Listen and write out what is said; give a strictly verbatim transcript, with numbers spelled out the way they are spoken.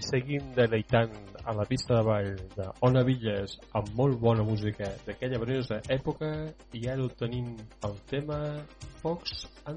seguim deleitant a la pista de ball d'Ona Villes amb molt bona música d'aquella verinosa època, i ara ho tenim el tema Fox and